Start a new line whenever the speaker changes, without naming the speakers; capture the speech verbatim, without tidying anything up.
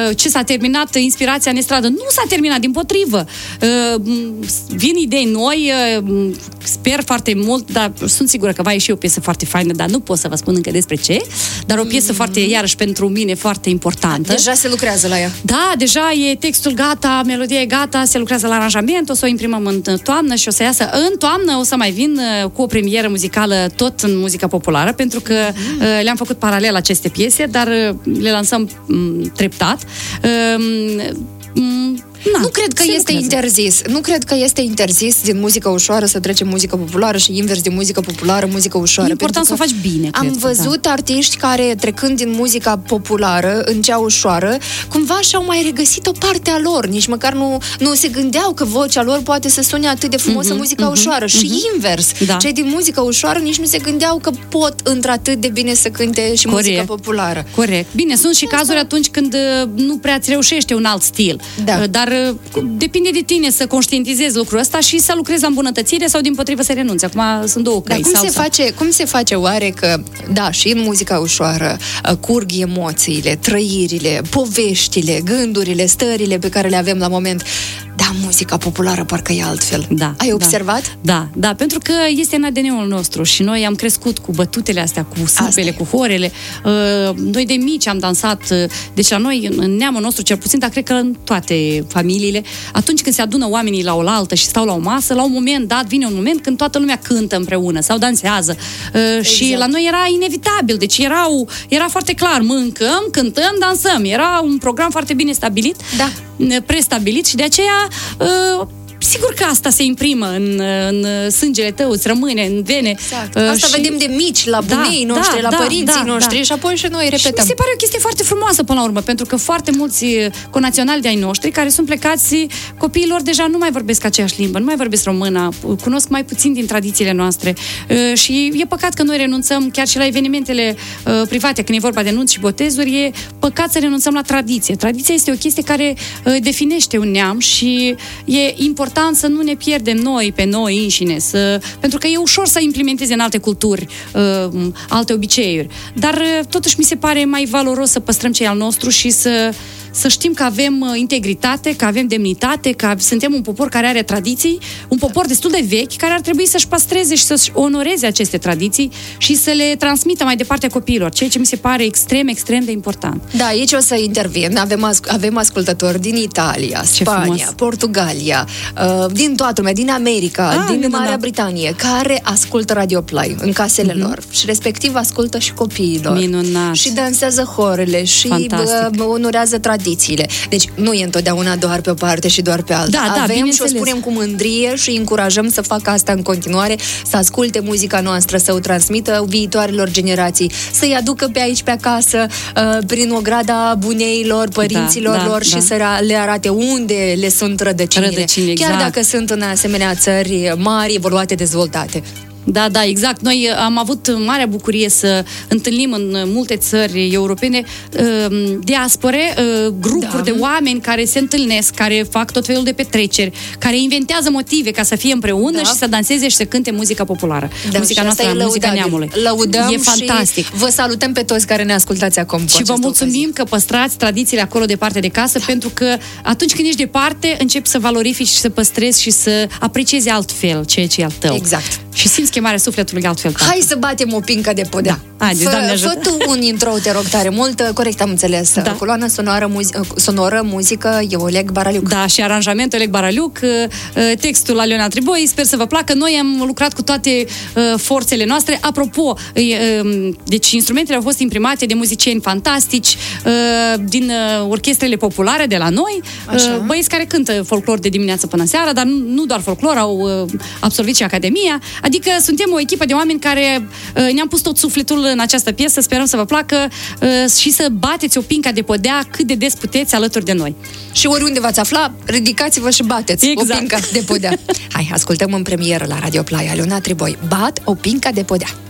ce s-a terminat inspirația în stradă. Nu s-a terminat, dimpotrivă. Vin idei noi, sper foarte mult, dar sunt sigură că va ieși o piesă foarte faină, dar nu pot să vă spun încă despre ce, dar o piesă mm-hmm. foarte, iarăși pentru mine, foarte importantă.
Deja se lucrează la ea.
Da, deja e textul gata, melodia e gata, se lucrează la aranjament, o să o imprimăm în toamnă și o să iasă în toamnă, o să mai vin cu o premieră muzicală tot în muzica populară, pentru că mm-hmm. le-am făcut paralel aceste piese, dar le lansăm m, treptat. M, Na,
nu cred că este lucrează. interzis. Nu cred că este interzis din muzică ușoară să trecem muzică populară și invers din muzică populară, muzică ușoară.
E important să o faci bine.
Am
cred,
văzut
da.
artiști care, trecând din muzica populară în cea ușoară, cumva și-au mai regăsit o parte a lor. Nici măcar nu, nu se gândeau că vocea lor poate să sune atât de frumos mm-hmm, în muzica mm-hmm, ușoară. Mm-hmm. Și invers. Da. Cei din muzică ușoară nici nu se gândeau că pot într-atât de bine să cânte și Corect. muzica populară.
Corect. Bine, sunt și cazuri atunci când nu prea îți reușește un alt stil. Da. Dar depinde de tine să conștientizezi lucrul ăsta și să lucrezi la îmbunătățire sau dimpotrivă să renunți. Acum sunt două căi.
Dar cum, se face, cum se face oare că, da, și în muzica ușoară curg emoțiile, trăirile, poveștile, gândurile, stările pe care le avem la moment, da, muzica populară parcă e altfel.
Da,
Ai observat?
Da, da, da, pentru că este în A D N-ul nostru și noi am crescut cu bătutele astea, cu sâmbele, cu horele. Noi de mici am dansat, deci la noi, în neamul nostru cel puțin, dar cred că în toate familiile, atunci când se adună oamenii la oaltă și stau la o masă, la un moment dat vine un moment când toată lumea cântă împreună sau dansează. Exact. Și la noi era inevitabil, deci erau, era foarte clar, mâncăm, cântăm, dansăm. Era un program foarte bine stabilit,
da.
prestabilit și de aceea uh, sigur că asta se imprimă în, în sângele tău, îți rămâne în vene.
Exact. Asta și... vedem de mici, la bunii da, noștri,
da,
la
da,
părinții
da,
noștri da. și apoi și noi repetăm.
Și mi se pare o chestie foarte frumoasă până la urmă, pentru că foarte mulți conaționali de ai noștri care sunt plecați, copiilor deja nu mai vorbesc aceeași limbă, nu mai vorbesc româna, cunosc mai puțin din tradițiile noastre și e păcat că noi renunțăm chiar și la evenimentele private, când e vorba de nunți și botezuri, e păcat să renunțăm la tradiție. Tradiția este o chestie care definește un neam și e important să nu ne pierdem noi pe noi înșine, să, pentru că e ușor să implementezi în alte culturi uh, alte obiceiuri, dar uh, totuși mi se pare mai valoros să păstrăm ce e al nostru și să să știm că avem integritate, că avem demnitate, că suntem un popor care are tradiții, un popor destul de vechi, care ar trebui să-și păstreze și să-și onoreze aceste tradiții și să le transmită mai departe copiilor, ceea ce mi se pare extrem, extrem de important.
Da, aici o să intervin. Avem, as- avem ascultători din Italia, Spania, Portugalia, uh, din toată lumea, din America, ah, din Marea da. Britanie, care ascultă Radio Play în casele mm-hmm. lor și respectiv ascultă și copiilor.
Minunat.
Și dansează horele și uh, onorează tradiții. Deci nu e întotdeauna doar pe o parte și doar pe alta.
Da, da,
avem și o spunem cu mândrie și încurajăm să facă asta în continuare, să asculte muzica noastră, să o transmită viitoarelor generații, să-i aducă pe aici, pe acasă, uh, prin ograda buneilor, părinților da, lor da, și da. să le arate unde le sunt rădăcinile.
Rădăcini, exact.
Chiar dacă sunt în asemenea țări mari, evoluate, dezvoltate.
Da, da, exact. Noi am avut marea bucurie să întâlnim în multe țări europene diaspore, grupuri da. de oameni care se întâlnesc, care fac tot felul de petreceri, care inventează motive ca să fie împreună da. și să danseze și să cânte muzica populară.
Da,
muzica noastră, muzica neamului.
Lăudăm
e fantastic.
Și vă salutăm pe toți care ne ascultați acum.
Și vă mulțumim ocazii. că păstrați tradițiile acolo departe de casă, da. pentru că atunci când ești departe, începi să valorifici și să păstrezi și să apreciezi altfel ceea ce e al tău.
Exact.
Și simți chemarea sufletului altfel.
Hai să batem o pincă de podea.
Da. Haideți,
fă, fă tu un intro, te rog tare mult. Corect, am înțeles. Da. Coloana sonoră, muzi- sonoră, muzică, e Oleg Baraliuc.
Da, și aranjamentul Oleg Baraliuc, textul Aliona Triboi. Sper să vă placă. Noi am lucrat cu toate forțele noastre. Apropo, deci instrumentele au fost imprimate de muzicieni fantastici, din orchestrele populare de la noi. Așa. Băieți care cântă folclor de dimineață până seara, dar nu doar folclor, au absolvit și Academia. Adică suntem o echipă de oameni care uh, ne-am pus tot sufletul în această piesă, sperăm să vă placă uh, și să bateți o pinca de podea cât de des puteți alături de noi.
Și oriunde v-ați afla, ridicați-vă și bateți exact. o pinca de podea. Hai, ascultăm în premieră la Radio Play Aliona Triboi. Bat o pinca de podea.